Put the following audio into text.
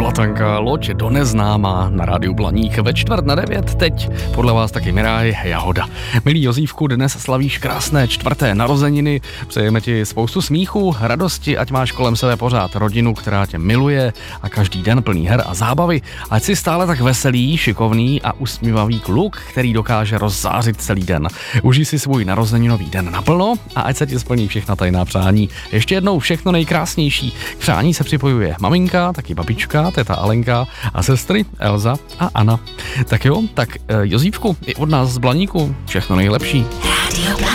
Zlatanka, loď do neznáma na rádiu Blaník ve 8:45. Teď podle vás taky Miráj Jahoda. Milý Jozívku, dnes slavíš krásné 4. narozeniny. Přejeme ti spoustu smíchu, radosti, ať máš kolem sebe pořád rodinu, která tě miluje a každý den plný her a zábavy. Ať jsi stále tak veselý, šikovný a usmívavý kluk, který dokáže rozzářit celý den. Užij si svůj narozeninový den naplno a ať se ti splní všechna tajná přání. Ještě jednou všechno nejkrásnější. K přání se připojuje maminka, taky babička, teta Alenka a sestry Elza a Anna. Tak jo, tak Jozívku, i od nás z Blaníku všechno nejlepší.